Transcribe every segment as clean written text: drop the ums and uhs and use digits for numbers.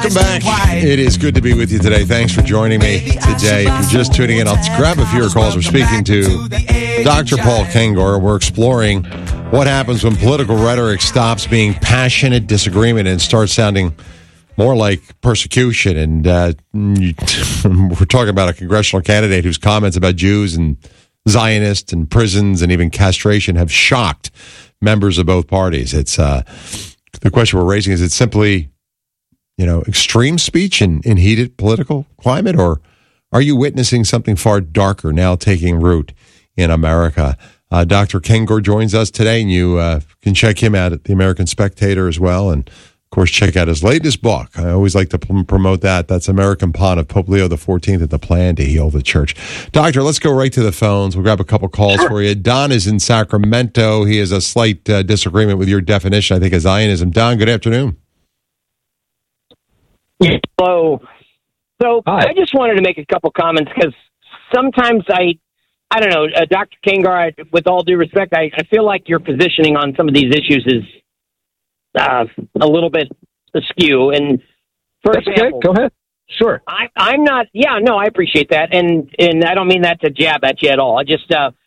Welcome back. It is good to be with you today. Thanks for joining me today. If you're just tuning in, I'll grab a few of your calls. We're speaking to Dr. Paul Kengor. We're exploring what happens when political rhetoric stops being passionate disagreement and starts sounding more like persecution. And we're talking about a congressional candidate whose comments about Jews and Zionists and prisons and even castration have shocked members of both parties. It's the question we're raising, is it simply, extreme speech in heated political climate, or are you witnessing something far darker now taking root in America? Dr. Kengor joins us today, and you can check him out at the American Spectator as well, and of course check out his latest book. I always like to promote that. That's American Pawn of Pope Leo XIV and the Plan to Heal the Church. Doctor, let's go right to the phones. We'll grab a couple calls for you. Don is in Sacramento. He has a slight disagreement with your definition, I think, of Zionism. Don, good afternoon. Hello. So Hi. I just wanted to make a couple comments because sometimes I don't know, Dr. Kengor, with all due respect, I feel like your positioning on some of these issues is a little bit askew. And for That's example, okay. Go ahead. Sure. I'm not. Yeah, no, I appreciate that, and I don't mean that to jab at you at all. I just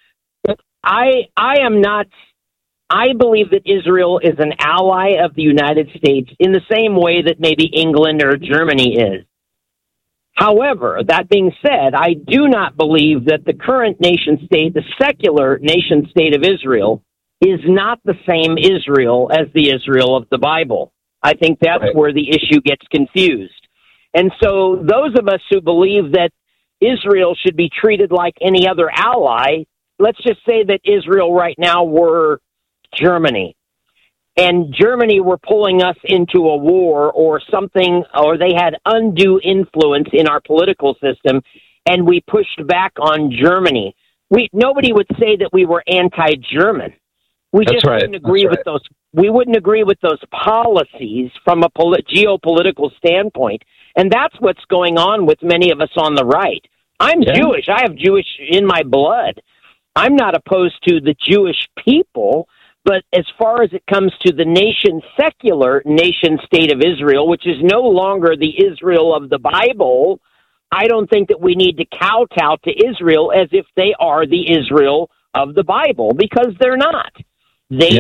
I am not. I believe that Israel is an ally of the United States in the same way that maybe England or Germany is. However, that being said, I do not believe that the current nation state, the secular nation state of Israel, is not the same Israel as the Israel of the Bible. I think that's Right. where the issue gets confused. And so those of us who believe that Israel should be treated like any other ally, let's just say that Israel right now were Germany, and Germany were pulling us into a war or something, or they had undue influence in our political system, and we pushed back on Germany. Nobody would say that we were anti-German. We That's just right. wouldn't agree That's with those. We wouldn't agree with those policies from a geopolitical standpoint, and that's what's going on with many of us on the right. I'm Jewish. I have Jewish in my blood. I'm not opposed to the Jewish people. But as far as it comes to the secular nation state of Israel, which is no longer the Israel of the Bible, I don't think that we need to kowtow to Israel as if they are the Israel of the Bible, because they're not. They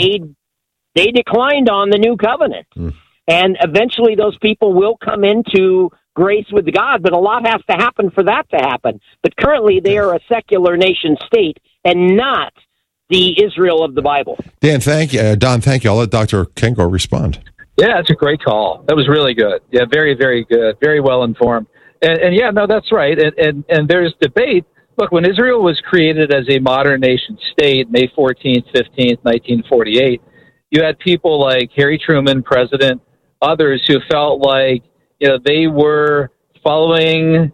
declined on the new covenant. And eventually those people will come into grace with God, but a lot has to happen for that to happen. But currently they are a secular nation state and not the Israel of the Bible. Don, thank you. I'll let Dr. Kengor respond. Yeah, it's a great call. That was really good. Yeah, very, very good. Very well informed. And yeah, no, that's right. And there's debate. Look, when Israel was created as a modern nation state, May 14th, 15th, 1948, you had people like Harry Truman, president, others who felt like, they were following,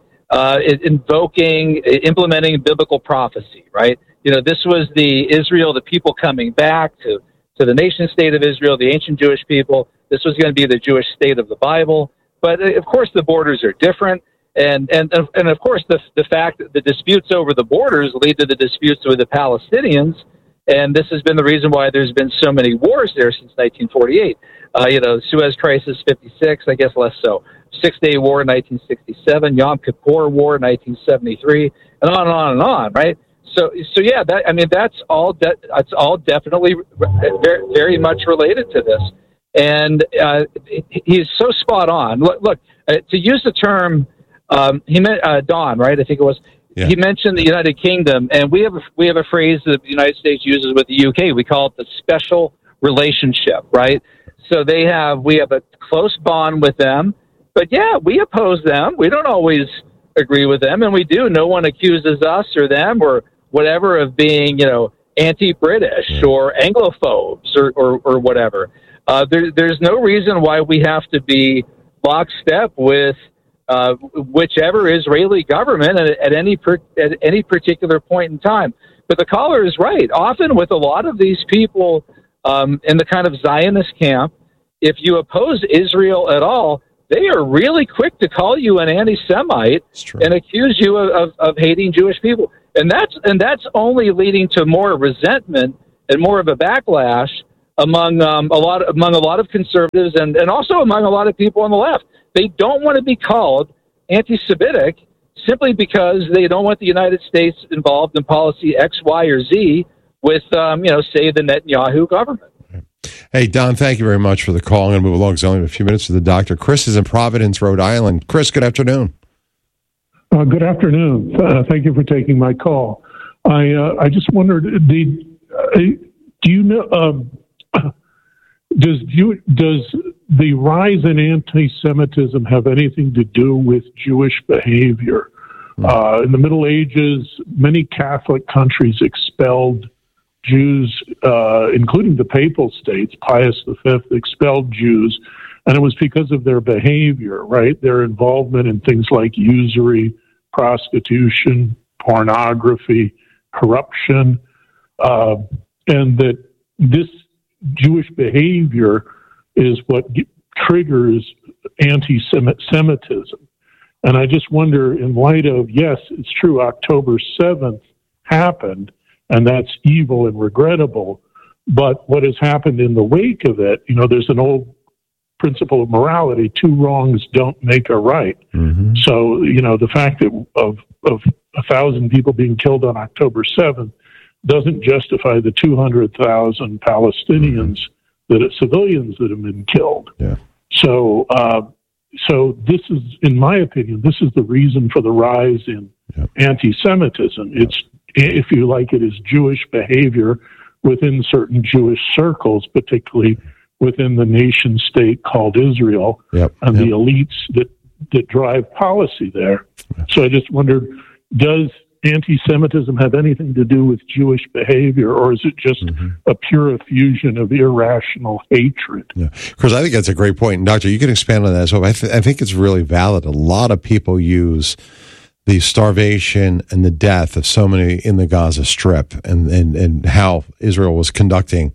implementing biblical prophecy, right? This was the Israel, the people coming back to the nation state of Israel, the ancient Jewish people. This was going to be the Jewish state of the Bible. But of course, the borders are different. And of course, the fact that the disputes over the borders lead to the disputes with the Palestinians. And this has been the reason why there's been so many wars there since 1948. Suez Crisis, 56, I guess less so. Six-Day War, 1967. Yom Kippur War, 1973, and on and on and on, right? So yeah, that's all definitely very, very much related to this, and he's so spot on. Look, to use the term, he meant Don, right? I think it was. Yeah. He mentioned the United Kingdom, and we have a phrase that the United States uses with the UK. We call it the special relationship, right? So we have a close bond with them, but yeah, we oppose them. We don't always agree with them, and we do. No one accuses us or them or whatever of being, anti-British or Anglophobes or whatever. There's no reason why we have to be lockstep with whichever Israeli government at any particular point in time. But the caller is right. Often with a lot of these people in the kind of Zionist camp, if you oppose Israel at all, they are really quick to call you an anti-Semite and accuse you of hating Jewish people. And that's only leading to more resentment and more of a backlash among a lot of conservatives and also among a lot of people on the left. They don't want to be called anti-Semitic simply because they don't want the United States involved in policy X, Y, or Z with, say, the Netanyahu government. Hey, Don, thank you very much for the call. I'm going to move along. It's only a few minutes to the doctor. Chris is in Providence, Rhode Island. Chris, good afternoon. Good afternoon. Thank you for taking my call. I just wondered, do you know, does the rise in anti-Semitism have anything to do with Jewish behavior? In the Middle Ages, many Catholic countries expelled Jews, including the Papal States. Pius V expelled Jews, and it was because of their behavior, right? Their involvement in things like usury, prostitution, pornography, corruption, and that this Jewish behavior is what triggers anti-Semitism. And I just wonder, in light of, yes, it's true, October 7th happened, and that's evil and regrettable, but what has happened in the wake of it, there's an old principle of morality: two wrongs don't make a right. Mm-hmm. So, the fact that of 1,000 people being killed on October 7th doesn't justify the 200,000 Palestinians civilians that have been killed. Yeah. So this is, in my opinion, this is the reason for the rise in anti-Semitism. It's, if you like, it is Jewish behavior within certain Jewish circles, particularly within the nation state called Israel, the elites that drive policy there. So I just wondered, does anti-Semitism have anything to do with Jewish behavior, or is it just a pure effusion of irrational hatred? Yeah. Because I think that's a great point. And Doctor, you can expand on that. So I think it's really valid. A lot of people use the starvation and the death of so many in the Gaza Strip and how Israel was conducting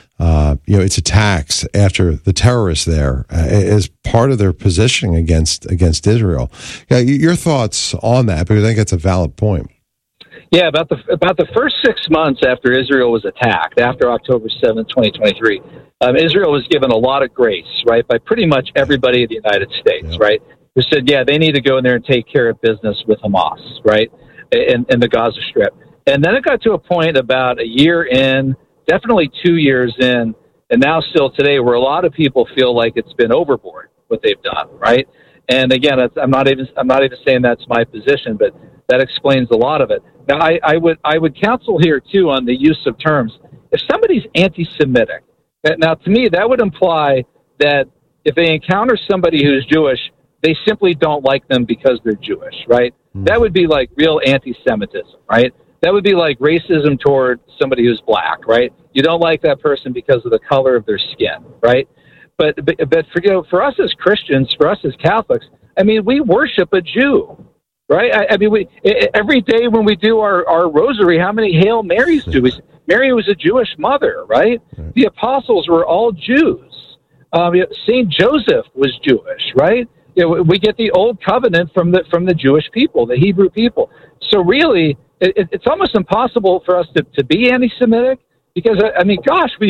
its attacks after the terrorists there as part of their positioning against Israel. Yeah, your thoughts on that, because I think it's a valid point. Yeah, about the first 6 months after Israel was attacked, after October 7th, 2023, Israel was given a lot of grace, right, by pretty much everybody in the United States, right, who said, they need to go in there and take care of business with Hamas, right, in the Gaza Strip. And then it got to a point about a year in, definitely 2 years in, and now still today, where a lot of people feel like it's been overboard what they've done, right? And again, I'm not even saying that's my position, but that explains a lot of it. Now, I would counsel here too on the use of terms. If somebody's anti-Semitic, now to me that would imply that if they encounter somebody who's Jewish, they simply don't like them because they're Jewish, right? Mm-hmm. That would be like real anti-Semitism, right? That would be like racism toward somebody who's black, right? You don't like that person because of the color of their skin, right? But for us as Christians, for us as Catholics, I mean, we worship a Jew, right? I mean, every day when we do our rosary, how many Hail Marys do we? Mary was a Jewish mother, right? The apostles were all Jews. Saint Joseph was Jewish, right? We get the Old Covenant from the Jewish people, the Hebrew people. So really, it's almost impossible for us to be anti-Semitic because, I mean, gosh, we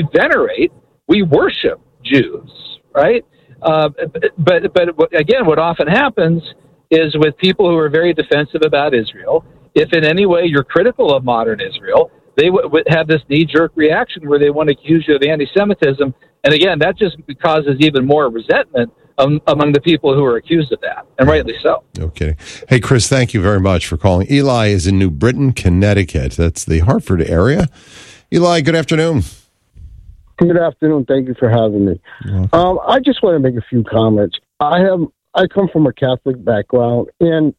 worship Jews, right? But again, what often happens is with people who are very defensive about Israel, if in any way you're critical of modern Israel, they would have this knee-jerk reaction where they want to accuse you of anti-Semitism. And again, that just causes even more resentment among the people who are accused of that, and rightly so. Okay. Hey, Chris, thank you very much for calling. Eli is in New Britain, Connecticut. That's the Hartford area. Eli, good afternoon. Good afternoon. Thank you for having me. I just want to make a few comments. I come from a Catholic background, and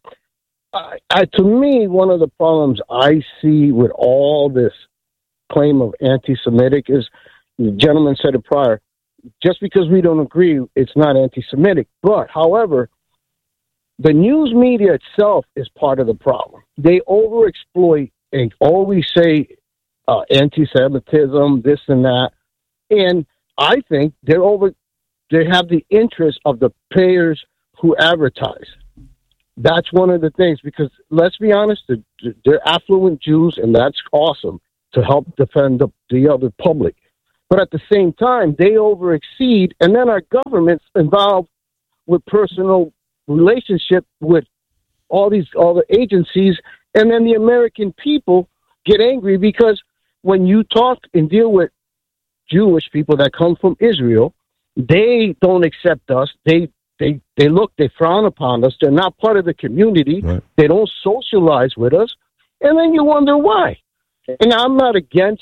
to me, one of the problems I see with all this claim of anti-Semitic is, the gentleman said it prior, just because we don't agree, it's not anti-Semitic. But, however, the news media itself is part of the problem. They overexploit and always say anti-Semitism, this and that. And I think they have the interest of the payers who advertise. That's one of the things, because let's be honest, they're affluent Jews, and that's awesome to help defend the other public. But at the same time, they overexceed, and then our government's involved with personal relationship with all the agencies, and then the American people get angry because when you talk and deal with Jewish people that come from Israel, they don't accept us. They frown upon us. They're not part of the community. Right. They don't socialize with us. And then you wonder why. And I'm not against,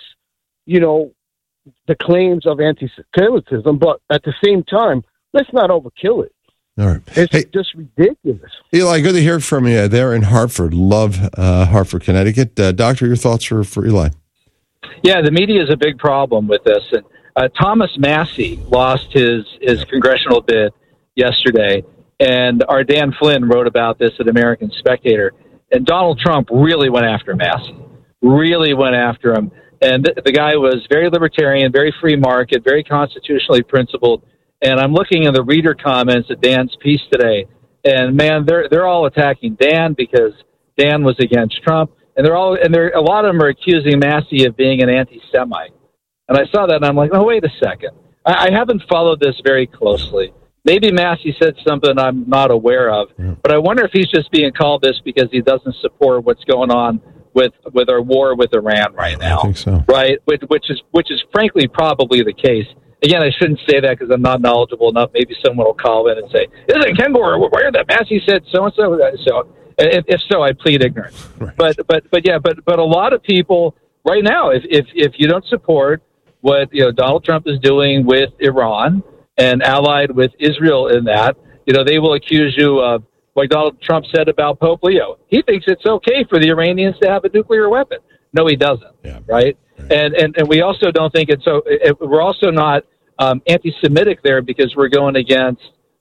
the claims of anti-Semitism, but at the same time, let's not overkill it. All right. It's just ridiculous. Eli, good to hear from you there in Hartford. Love Hartford, Connecticut. Doctor, your thoughts for Eli? Yeah, the media is a big problem with this. And Thomas Massie lost his congressional bid yesterday, and our Dan Flynn wrote about this at American Spectator. And Donald Trump really went after Massie, really went after him. And the guy was very libertarian, very free market, very constitutionally principled. And I'm looking at the reader comments at Dan's piece today, and man, they're all attacking Dan because Dan was against Trump, and a lot of them are accusing Massie of being an anti-Semite. And I saw that, and I'm like, oh, wait a second. I haven't followed this very closely. Maybe Massie said something I'm not aware of, but I wonder if he's just being called this because he doesn't support what's going on with our war with Iran right now. I think so. Right, which is frankly probably the case. Again, I shouldn't say that because I'm not knowledgeable enough. Maybe someone will call in and say, "Isn't Ken Gore aware that Massie said so and so?" So, if so, I plead ignorance. Right. But a lot of people right now, if you don't support what Donald Trump is doing with Iran and allied with Israel in that, they will accuse you of, like Donald Trump said about Pope Leo. He thinks it's okay for the Iranians to have a nuclear weapon. No, he doesn't. Yeah. Right? And we also don't think it's so. We're also not anti-Semitic there because we're going against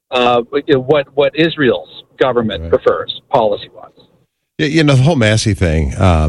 what Israel's government prefers policy-wise. Yeah, the whole Massie thing.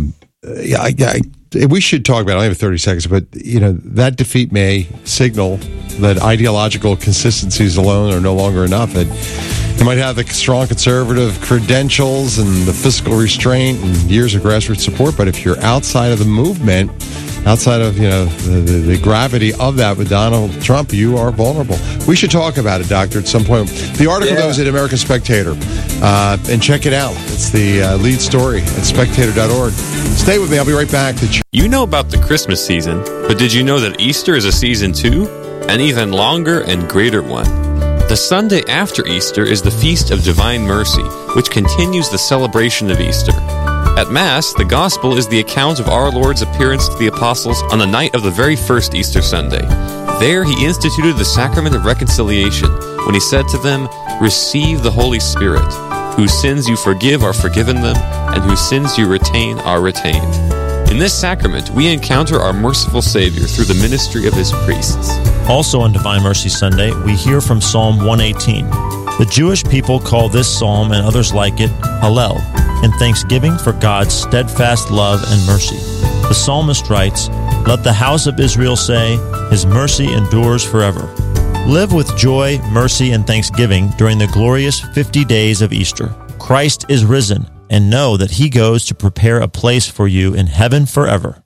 We should talk about it. I only have 30 seconds, but that defeat may signal that ideological consistencies alone are no longer enough. That you might have the strong conservative credentials and the fiscal restraint and years of grassroots support, but if you're outside of the movement, outside of the gravity of that with Donald Trump, you are vulnerable. We should talk about it, Doctor, at some point. The article goes at American Spectator, and check it out. It's the lead story at spectator.org. Stay with me. I'll be right back. You know about the Christmas season, but did you know that Easter is a season too? An even longer and greater one. The Sunday after Easter is the Feast of Divine Mercy, which continues the celebration of Easter. At Mass, the Gospel is the account of our Lord's appearance to the apostles on the night of the very first Easter Sunday. There he instituted the sacrament of reconciliation when he said to them, "Receive the Holy Spirit. Whose sins you forgive are forgiven them, and whose sins you retain are retained." In this sacrament, we encounter our merciful Savior through the ministry of his priests. Also on Divine Mercy Sunday, we hear from Psalm 118. The Jewish people call this psalm and others like it Hallel, in thanksgiving for God's steadfast love and mercy. The psalmist writes, "Let the house of Israel say, His mercy endures forever." Live with joy, mercy, and thanksgiving during the glorious 50 days of Easter. Christ is risen, and know that He goes to prepare a place for you in heaven forever.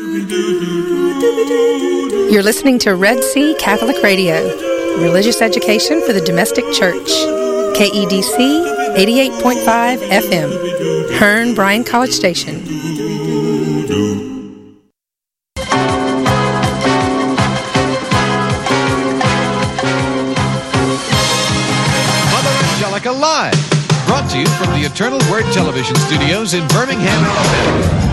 You're listening to Red Sea Catholic Radio, religious education for the domestic church. KEDC 88.5 FM, Hearn Bryan College Station. Mother Angelica Live, brought to you from the Eternal Word Television Studios in Birmingham, Alabama.